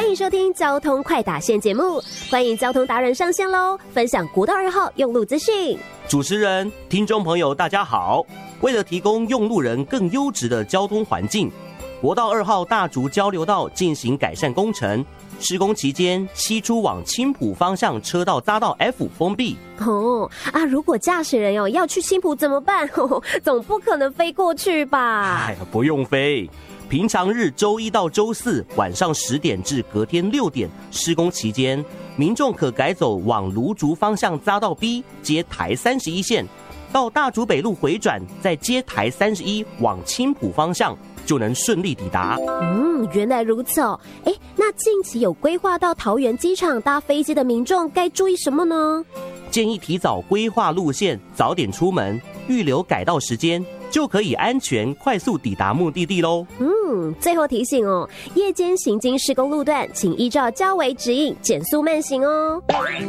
迎收听交通快打线节目，欢迎交通达人上线喽，分享国道2号用路资讯。 主持人、听众朋友大家好，为了提供用路人更优质的交通环境，国道2号大竹交流道进行改善工程，施工期间西出往青埔方向车道匝道 F 封闭。 如果驾驶人要去青埔怎么办？总不可能飞过去吧？ 不用飞。平常日周一到周四晚上10点至隔天6点施工期间，民众可改走往芦竹方向匝道 B 接台31线，到大竹北路回转，再接台31往青埔方向，就能顺利抵达。 原来如此哦。那近期有规划到桃园机场搭飞机的民众该注意什么呢？ 建议提早规划路线，早点出门，预留改道时间，就可以安全快速抵达目的地咯。 最后提醒哦，夜间行经施工路段，请依照交维指引减速慢行哦。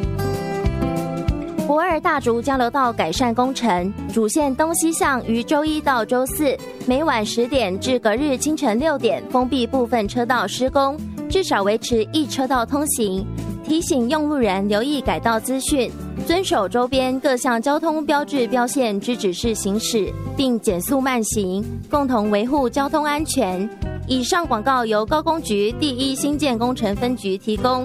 国2大竹交流道改善工程主线东西向于周一到周四每晚10点至隔日清晨6点封闭部分车道施工，至少维持1车道通行。提醒用路人留意改道资讯，遵守周边各项交通标志标线之指示行驶，并减速慢行，共同维护交通安全。以上广告由高工局第1新建工程分局提供。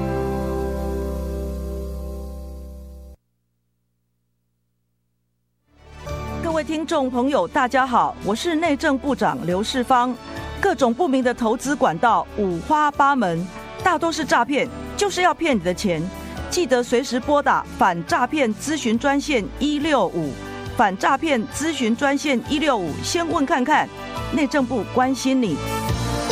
各位听众朋友大家好，我是内政部长刘世芳。各种不明的投资管道五花八门，大多是诈骗，就是要骗你的钱。记得随时拨打反诈骗咨询专线165，反诈骗咨询专线165，先问看看，内政部关心你。